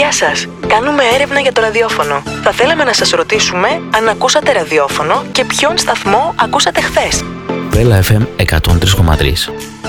Γεια σας! Κάνουμε έρευνα για το ραδιόφωνο. Θα θέλαμε να σας ρωτήσουμε αν ακούσατε ραδιόφωνο και ποιον σταθμό ακούσατε χθες. Bella FM 103,3.